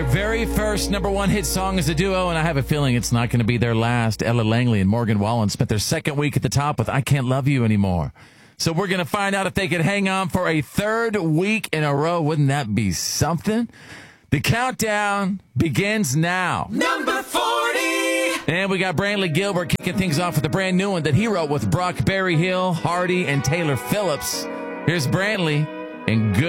Very first number one hit song as a duo, and I have a feeling it's not going to be their last. Ella Langley and Morgan Wallen spent their second week at the top with I Can't Love You Anymore. So we're going to find out if they can hang on for a third week in a row. Wouldn't that be something? The countdown begins now. Number 40! And we got Brantley Gilbert kicking things off with a brand new one that he wrote with Brock Berryhill, Hardy, and Taylor Phillips. Here's Brantley and Good.